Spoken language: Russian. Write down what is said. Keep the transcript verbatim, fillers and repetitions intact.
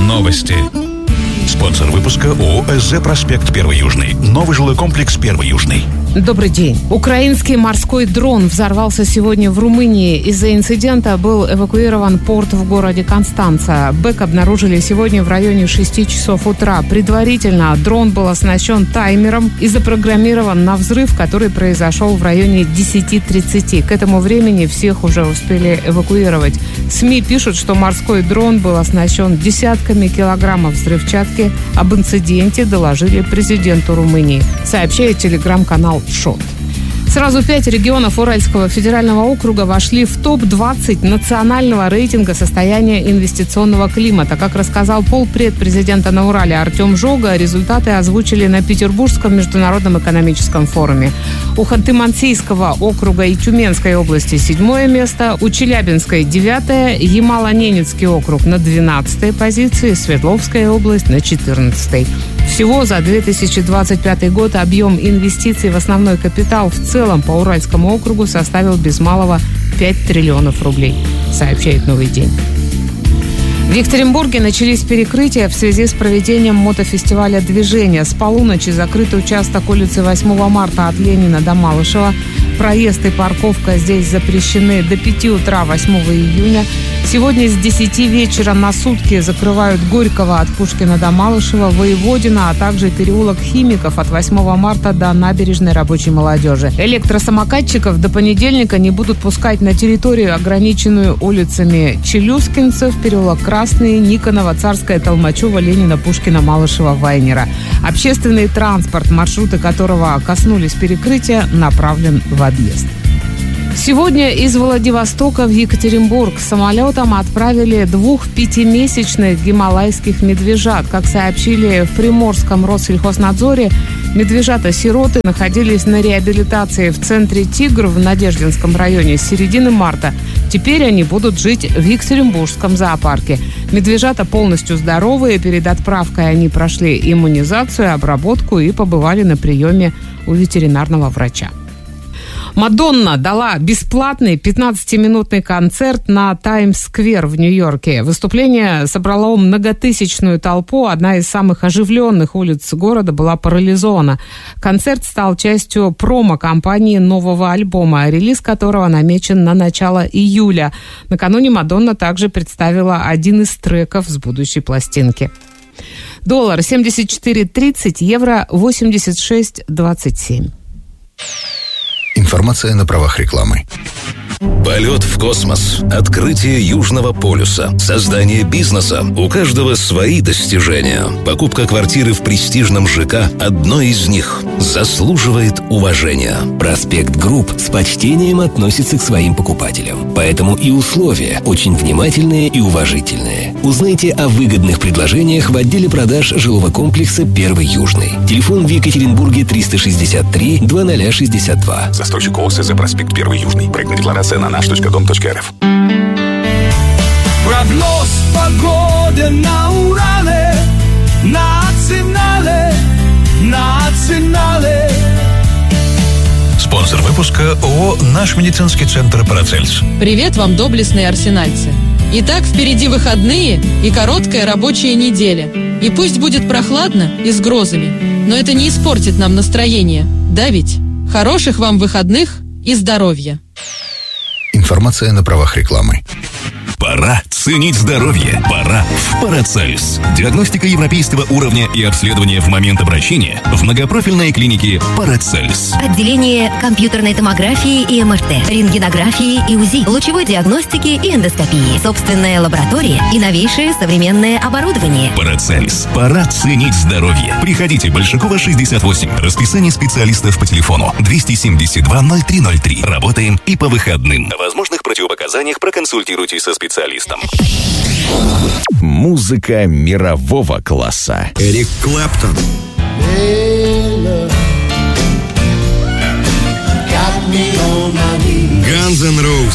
Новости. Спонсор выпуска ООО «СЗ Проспект Первый Южный». Новый жилой комплекс Первый Южный. Добрый день. Украинский морской дрон взорвался сегодня в Румынии. Из-за инцидента был эвакуирован порт в городе Констанца. БЭК обнаружили сегодня в районе шести часов утра. Предварительно дрон был оснащен таймером и запрограммирован на взрыв, который произошел в районе десяти тридцати. К этому времени всех уже успели эвакуировать. СМИ пишут, что морской дрон был оснащен десятками килограммов взрывчатки. Об инциденте доложили президенту Румынии, сообщает телеграм-канал «Шот». Сразу пять регионов Уральского федерального округа вошли в топ двадцать национального рейтинга состояния инвестиционного климата. Как рассказал полпред президента на Урале Артем Жога, результаты озвучили на Петербургском международном экономическом форуме. У Ханты-Мансийского округа и Тюменской области седьмое место, у Челябинской девятое, Ямало-Ненецкий округ на двенадцатой позиции, Свердловская область на четырнадцатой. Всего за две тысячи двадцать пятый год объем инвестиций в основной капитал в целом по Уральскому округу составил без малого пять триллионов рублей, сообщает «Новый день». В Екатеринбурге начались перекрытия в связи с проведением мотофестиваля «Движение». С полуночи закрыт участок улицы восьмого марта от Ленина до Малышева. Проезд и парковка здесь запрещены до пяти утра восьмого июня. Сегодня с десяти вечера на сутки закрывают Горького от Пушкина до Малышева, Воеводина, а также переулок Химиков от восьмого марта до набережной рабочей молодежи. Электросамокатчиков до понедельника не будут пускать на территорию, ограниченную улицами Челюскинцев, переулок Красный, Никонова, Царская, Толмачева, Ленина, Пушкина, Малышева, Вайнера. Общественный транспорт, маршруты которого коснулись перекрытия, направлен в объезд. Сегодня из Владивостока в Екатеринбург самолетом отправили двух пятимесячных гималайских медвежат. Как сообщили в Приморском Россельхознадзоре, медвежата-сироты находились на реабилитации в центре «Тигр» в Надеждинском районе с середины марта. Теперь они будут жить в Екатеринбургском зоопарке. Медвежата полностью здоровые. Перед отправкой они прошли иммунизацию, обработку и побывали на приеме у ветеринарного врача. Мадонна дала бесплатный пятнадцатиминутный концерт на Таймс-сквер в Нью-Йорке. Выступление собрало многотысячную толпу. Одна из самых оживленных улиц города была парализована. Концерт стал частью промо-кампании нового альбома, релиз которого намечен на начало июля. Накануне Мадонна также представила один из треков с будущей пластинки. Доллар семьдесят четыре тридцать, евро восемьдесят шесть двадцать семь. Информация на правах рекламы. Полет в космос, открытие Южного полюса, создание бизнеса. У каждого свои достижения. Покупка квартиры в престижном ЖК – одно из них. Заслуживает уважения. Проспект Групп с почтением относится к своим покупателям. Поэтому и условия очень внимательные и уважительные. Узнайте о выгодных предложениях в отделе продаж жилого комплекса «Первый Южный». Телефон в Екатеринбурге триста шестьдесят три двадцать шестьдесят два. Застройщик ООО «СЗ Проспект Первый Южный». Проектная декларация на наш точка дом точка эр эф. Прогноз погоды на Урале, национале, национале. Спонсор выпуска ООО «Наш медицинский центр Парацельс». Привет вам, доблестные арсенальцы. Итак, впереди выходные и короткая рабочая неделя. И пусть будет прохладно и с грозами, но это не испортит нам настроение. Да ведь? Хороших вам выходных и здоровья. Информация на правах рекламы. Пора ценить здоровье. Пора в Парацельс. Диагностика европейского уровня и обследование в момент обращения в многопрофильной клинике Парацельс. Отделение компьютерной томографии и эм эр тэ, рентгенографии и УЗИ, лучевой диагностики и эндоскопии, собственная лаборатория и новейшее современное оборудование. Парацельс. Пора ценить здоровье. Приходите, Большакова, шестьдесят восемь. Расписание специалистов по телефону двести семьдесят два ноль три ноль три. Работаем и по выходным. О возможных противопоказаниях проконсультируйтесь со специалистом. Музыка мирового класса. Эрик Клэптон. Guns N' Roses.